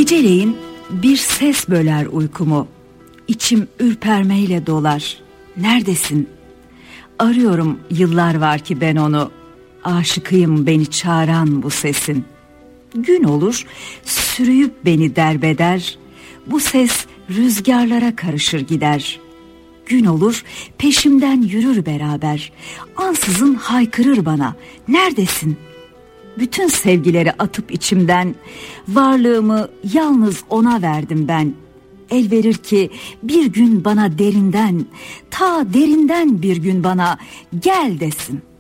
Geceleyin bir ses böler uykumu. İçim ürpermeyle dolar. Neredesin? Arıyorum, yıllar var ki ben onu. Aşıkıyım beni çağıran bu sesin. Gün olur sürüyüp beni derbeder. Bu ses rüzgarlara karışır gider. Gün olur peşimden yürür beraber. Ansızın haykırır bana. Neredesin? Bütün sevgileri atıp içimden, varlığımı yalnız ona verdim ben. El verir ki bir gün bana derinden, ta derinden bir gün bana gel desin.